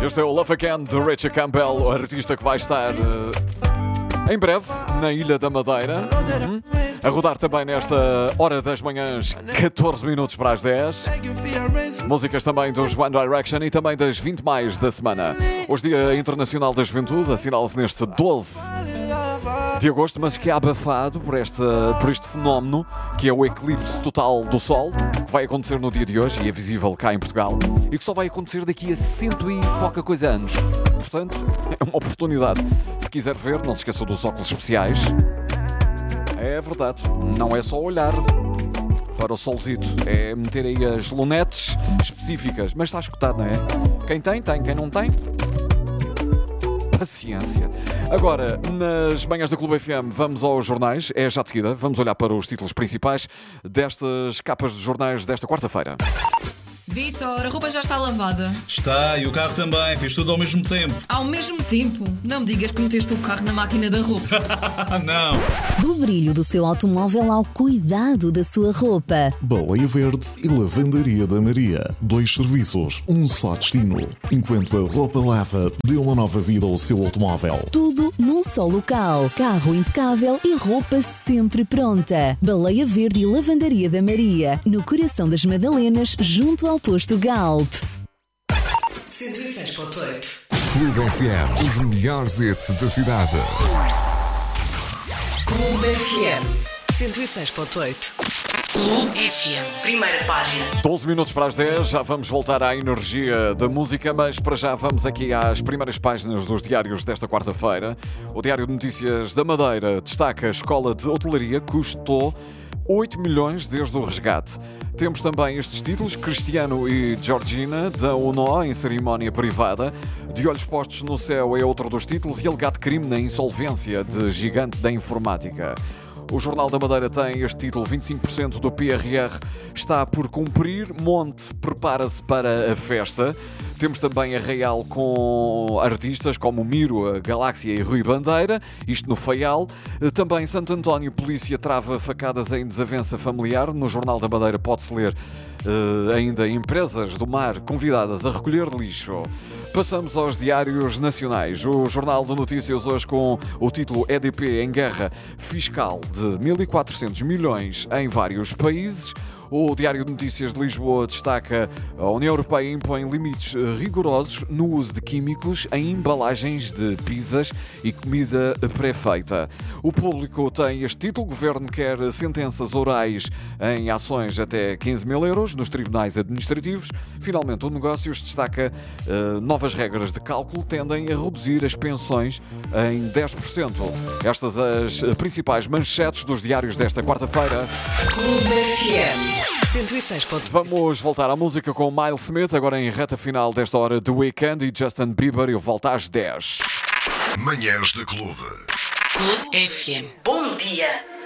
Este é o Love Again de Richard Campbell, o artista que vai estar em breve na Ilha da Madeira, a rodar também nesta hora das manhãs, 14 minutos para as 10. Músicas também dos One Direction e também das 20 mais da semana. Hoje, Dia Internacional da Juventude, assinala-se neste 12 de agosto, mas que é abafado por este fenómeno, que é o eclipse total do Sol, que vai acontecer no dia de hoje e é visível cá em Portugal, e que só vai acontecer daqui a 100 e qualquer coisa anos. Portanto, é uma oportunidade. Se quiser ver, não se esqueça dos óculos especiais. É verdade, não é só olhar para o solzito, é meter aí as lunettes específicas, mas está escutado, não é? Quem tem, tem. Quem não tem, paciência. Agora, nas manhãs da Clube FM, vamos aos jornais. É já de seguida. Vamos olhar para os títulos principais destas capas de jornais desta quarta-feira. Vitor, a roupa já está lavada. Está, e o carro também. Fiz tudo ao mesmo tempo. Ao mesmo tempo? Não me digas que meteste o carro na máquina da roupa. Não. Do brilho do seu automóvel ao cuidado da sua roupa. Baleia Verde e Lavandaria da Maria. 2 serviços, um só destino. Enquanto a roupa lava, dê uma nova vida ao seu automóvel. Tudo num só local. Carro impecável e roupa sempre pronta. Baleia Verde e Lavandaria da Maria. No coração das Madalenas, junto ao posto Galp. 106.8. Clube FM, os melhores hits da cidade. Clube FM 106.8. Clube FM, primeira página. 12 minutos para as 10, já vamos voltar à energia da música, mas para já vamos aqui às primeiras páginas dos diários desta quarta-feira. O Diário de Notícias da Madeira destaca a escola de hotelaria custou 8 milhões desde o resgate. Temos também estes títulos: Cristiano e Georgina dão o nó em cerimónia privada. De olhos postos no céu é outro dos títulos, e alegado crime na insolvência de gigante da informática. O Jornal da Madeira tem este título: 25% do PRR está por cumprir, Monte prepara-se para a festa. Temos também a Real com artistas como Miro, a Galáxia e Rui Bandeira, isto no Faial. Também Santo António, polícia trava facadas em desavença familiar. No Jornal da Madeira pode-se ler ainda empresas do mar convidadas a recolher lixo. Passamos aos diários nacionais. O Jornal de Notícias hoje com o título: EDP em guerra fiscal de 1.400 milhões em vários países. O Diário de Notícias de Lisboa destaca: a União Europeia impõe limites rigorosos no uso de químicos em embalagens de pizzas e comida pré-feita. O Público tem este título: Governo quer sentenças orais em ações até 15 mil euros nos tribunais administrativos. Finalmente, o Negócios destaca: novas regras de cálculo tendem a reduzir as pensões em 10%. Estas as principais manchetes dos diários desta quarta-feira. Clube FM 106.8. Vamos voltar à música com Miles Smith, agora em reta final desta hora, The Weeknd e Justin Bieber. Eu volto às 10. Manhãs da Clube. Clube FM. Bom dia.